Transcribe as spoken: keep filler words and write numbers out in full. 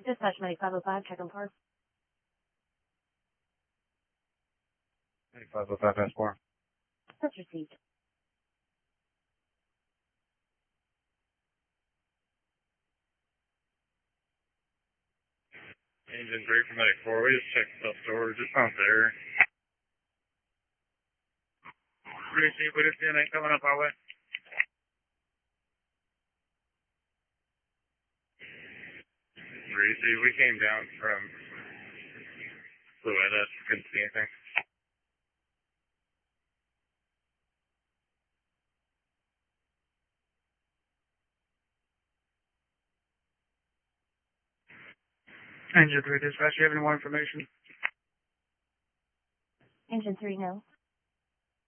Dispatch ninety-five oh five, check on par. ninety-five oh five, S four. That's received. Engine three from Medic four, we just checked self-storage, it's not there. Receive, we just see an eight coming up our way. Receive, we came down from Fluida, couldn't see anything. Engine three dispatch, do you have any more information? Engine three, no.